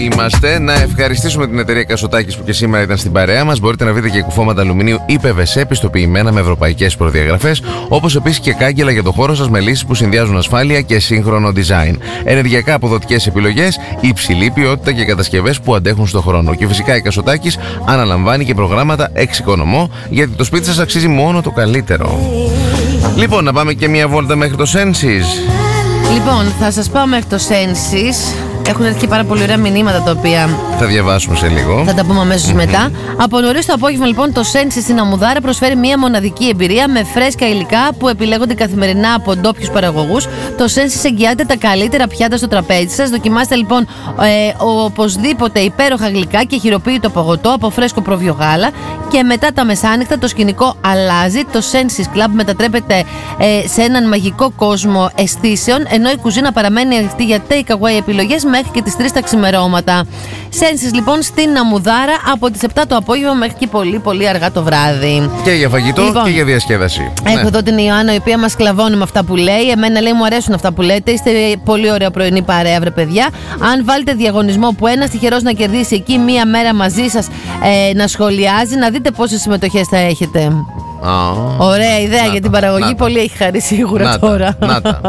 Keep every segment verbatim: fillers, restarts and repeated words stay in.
Είμαστε. Να ευχαριστήσουμε την εταιρεία Κασοτάκης που και σήμερα ήταν στην παρέα μας. Μπορείτε να βρείτε και κουφώματα αλουμινίου ή πι βι σι πιστοποιημένα με ευρωπαϊκές προδιαγραφές, όπως επίσης και κάγκελα για το χώρο σας με λύσεις που συνδυάζουν ασφάλεια και σύγχρονο design. Ενεργειακά αποδοτικές επιλογές, υψηλή ποιότητα και κατασκευές που αντέχουν στον χρόνο. Και φυσικά η Κασοτάκης αναλαμβάνει και προγράμματα εξοικονομώ, γιατί το σπίτι σας αξίζει μόνο το καλύτερο. Λοιπόν, να πάμε και μια βόλτα μέχρι το Sensis. Λοιπόν, θα σας πάω μέχρι το Sensis. Έχουν έρθει και πάρα πολύ ωραία μηνύματα τα οποία θα διαβάσουμε σε λίγο. Θα τα πούμε αμέσως mm-hmm. μετά. Από νωρίς το απόγευμα, λοιπόν, το Sensis στην Αμμουδάρα προσφέρει μια μοναδική εμπειρία με φρέσκα υλικά που επιλέγονται καθημερινά από ντόπιους παραγωγούς. Το Sensis εγγυάται τα καλύτερα πιάτα στο τραπέζι σας. Δοκιμάστε λοιπόν ε, οπωσδήποτε υπέροχα γλυκά και χειροποίητο παγωτό από φρέσκο πρόβιο γάλα. Και μετά τα μεσάνυχτα το σκηνικό αλλάζει. Το Sensis Club μετατρέπεται ε, σε έναν μαγικό κόσμο αισθήσεων, ενώ η κουζίνα παραμένει ανοιχτή για take away επιλογές μέχρι και τις τρεις τα ξημερώματα. Sensis λοιπόν στην Αμμουδάρα από τις επτά το απόγευμα μέχρι και πολύ πολύ αργά το βράδυ. Και για φαγητό λοιπόν, και για διασκέδαση. Έχω ναι. εδώ την Ιωάννα, η οποία μας κλαβώνει με αυτά που λέει. Εμένα λέει μου αρέσουν αυτά που λέτε. Είστε πολύ ωραία πρωινή παρέα, βρε παιδιά. Αν βάλετε διαγωνισμό που ένας τυχερός να κερδίσει εκεί μία μέρα μαζί σας ε, να σχολιάζει, να δείτε πόσες συμμετοχές θα έχετε. Oh. Ωραία ιδέα για την παραγωγή. Νάτα. Πολύ έχει χαρεί σίγουρα Νάτα. τώρα. Νάτα.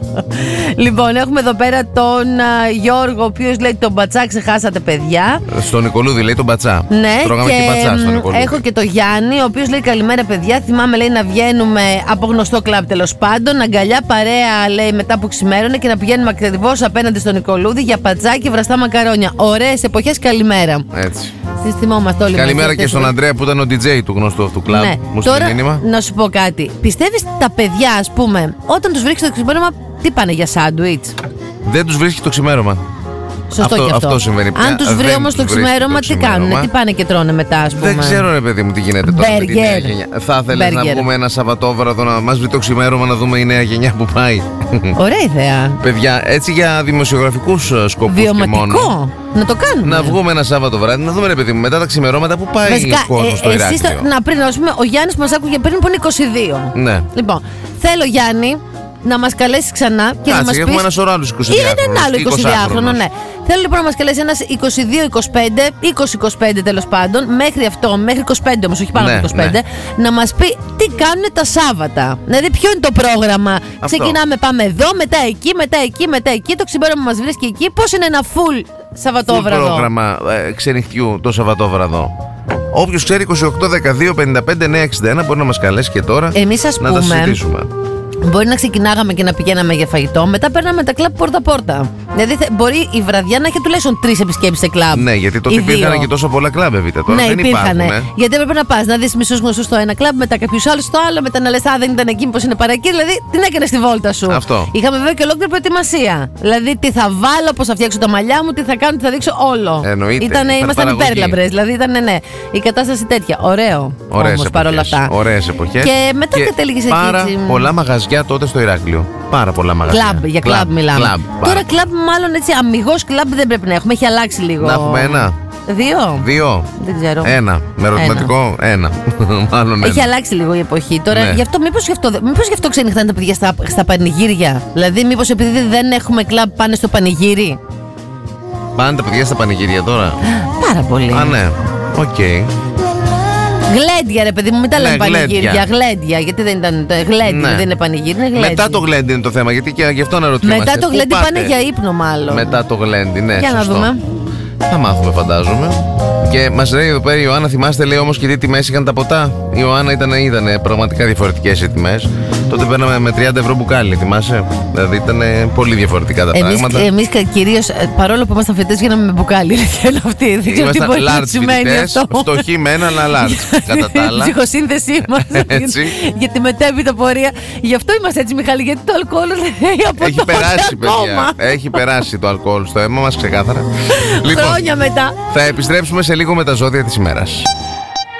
Λοιπόν, έχουμε εδώ πέρα τον uh, Γιώργο, ο οποίος λέει τον μπατσά ξεχάσατε, παιδιά. Στον Νικολούδη λέει τον μπατσά. Ναι, τρώγαμε και, και μπατσά στον Νικολούδη. Έχω και τον Γιάννη, ο οποίος λέει καλημέρα, παιδιά. Θυμάμαι, λέει, να βγαίνουμε από γνωστό κλαμπ, τέλος πάντων. Αγκαλιά παρέα, λέει, μετά που ξημέρωνε και να πηγαίνουμε ακριβώς απέναντι στον Νικολούδη για πατζά και βραστά μακαρόνια. Ωραίες εποχές, καλημέρα. Έτσι. Θυμόμαστε όλοι. Καλημέρα και στον Αντρέα που ήταν ο ντι τζέι του γνωστού αυτού κλαμπ. Ναι. Τώρα, να σου πω κάτι. Πιστεύεις τα παιδιά, ας πούμε, όταν τους βρίσκει το ξημέρωμα, τι πάνε για σάντουιτς? Δεν τους βρίσκει το ξημέρωμα. Σωστό αυτό, και αυτό. αυτό συμβαίνει πια. Αν τους βρει όμως το ξημέρωμα, τι κάνουν, τι πάνε και τρώνε μετά, ας πούμε? Δεν ξέρω, ρε παιδί μου, τι γίνεται τώρα. Με τη νέα γενιά. Θα ήθελες να βγούμε ένα Σαββατόβραδο να μας βρει το ξημέρωμα, να δούμε η νέα γενιά που πάει? Ωραία ιδέα. Παιδιά, έτσι για δημοσιογραφικούς σκοπούς. Βιωματικό. Και μόνο. Να το κάνουμε. Να βγούμε ένα Σάββατο βράδυ, να δούμε, ρε παιδί μου, μετά τα ξημερώματα που πάει Βασικά, ο κόσμος ε, στο Ηράκλειο. Εσείς, να πριν, ας πούμε, ο Γιάννης που μας άκουγε πριν που είναι είκοσι δύο. Ναι. Λοιπόν, θέλω, Γιάννη, να μας καλέσει ξανά και Κάτσε, να μας πεις. Έχουμε ένα σωρό άλλους εικοσιδυάχρονους. Ή έναν άλλο εικοσιδυάχρονο, ναι. Θέλω λοιπόν να μας καλέσει ένας είκοσι δύο είκοσι πέντε, είκοσι είκοσι πέντε τέλος πάντων, μέχρι αυτό, μέχρι είκοσι πέντε όμως, όχι πάνω από είκοσι πέντε, ναι. Να μας πει τι κάνουν τα Σάββατα. Δηλαδή, ποιο είναι το πρόγραμμα. Αυτό. Ξεκινάμε, πάμε εδώ, μετά εκεί, μετά εκεί, μετά εκεί. Το ξημέρωμα μας βρίσκει εκεί. Πώς είναι ένα full Σαββατόβραδο? Full πρόγραμμα ε, ξενυχτιού το Σαββατόβραδο. Όποιος ξέρει είκοσι οκτώ δεκαδύο πενήντα πέντε εννιακόσια εξήντα ένα μπορεί να μας καλέσει και τώρα. Εμείς, ας να πούμε, τα συζητήσουμε. Μπορεί να ξεκινάγαμε και να πηγαίναμε για φαγητό, μετά παίρναμε τα κλαμπ πόρτα-πόρτα. Δηλαδή μπορεί η βραδιά να έχει τουλάχιστον τρεις επισκέψεις σε κλαμπ. Ναι, γιατί τότε υπήρχαν και τόσο πολλά κλαμπ, evita. Τώρα ναι, δεν υπήρχαν. Ε. Γιατί έπρεπε να πας να δεις μισούς γνωστούς στο ένα κλαμπ, μετά κάποιους άλλους στο άλλο, μετά να λες α, δεν ήταν εκεί, πως είναι παρακεί. Δηλαδή την έκανες στη βόλτα σου. Αυτό. Είχαμε βέβαια και ολόκληρη προετοιμασία. Δηλαδή τι θα βάλω, πώς θα φτιάξω τα μαλλιά μου, τι θα κάνω, τι θα δείξω όλο. Εννοείται. Ήτανε, ήμασταν υπέρλαμπρες. Δηλαδή ήταν ναι, η κατάσταση τέτοια. Ωραίο. Όμως παρόλα αυτά. Ωραίες εποχές. Και μετά κατέληγε εκεί. Πάρα πολλά μαγαζιά τότε στο Ηράκλειο. Πάρα πολλά μαγαζιά. Κλαμπ, για κλαμπ μιλάμε. Κλαμπ, τώρα κλαμπ, μάλλον έτσι αμιγώς κλαμπ δεν πρέπει να έχουμε. Έχει αλλάξει λίγο. Να έχουμε ένα. Δύο. Δύο. Δεν ξέρω. Ένα. Με ερωτηματικό ένα. Μάλλον έχει ένα. αλλάξει λίγο η εποχή. Τώρα ναι. γι' αυτό, μήπως γι' αυτό, μήπως γι' αυτό ξενυχτάνε τα παιδιά στα, στα πανηγύρια. Δηλαδή, μήπως επειδή δεν έχουμε κλαμπ πάνε στο πανηγύρι. Πάνε τα παιδιά στα πανηγύρια τώρα. Πάρα πολύ. Α, ναι. Οκ. Okay. Γλέντια, ρε παιδί μου, μην τα λέμε ναι, πανηγύρια. Γλέντια, γιατί δεν ήταν. Γλέντια, ναι. Δεν είναι πανηγύρι, είναι γλέντι. Μετά το γλέντι είναι το θέμα, γιατί και γι' αυτό αναρωτιόμαστε. Μετά το γλέντι πάνε για ύπνο, μάλλον. Μετά το γλέντι, ναι. Για σωστό. να δούμε. Θα μάθουμε, φαντάζομαι. Και μας λέει εδώ πέρα η Ιωάννα, θυμάστε, λέει όμως και τι τιμές είχαν τα ποτά. Η Ιωάννα ήταν, ήταν πραγματικά διαφορετικές οι τιμές. Τότε παίρναμε με τριάντα ευρώ μπουκάλι, θυμάσαι. Δηλαδή ήταν πολύ διαφορετικά τα εμείς, πράγματα. Εμείς κυρίως, παρόλο που ήμασταν φοιτητές, γίναμε με μπουκάλι. Δεν ξέρω τι μπορεί να σημαίνει αυτό. Φτωχοί με ένα, αλλά large. Κατά τα άλλα. Η ψυχοσύνθεσή μας. Για τη μετέπειτα πορεία. Γι' αυτό είμαστε έτσι, Μιχάλη, γιατί το αλκοόλ έχει περάσει, παιδιά. Έχει περάσει το αλκοόλ στο αίμα μας, ξεκάθαρα. Χρόνια μετά. Θα επιστρέψουμε σε λίγο με τα ζώδια της ημέρας.